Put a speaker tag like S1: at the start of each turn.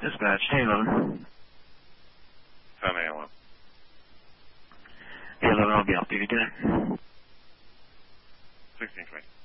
S1: Dispatch, hey 11.
S2: 10 a.m.
S1: Hey 11, I'll be off duty today.
S2: 1620.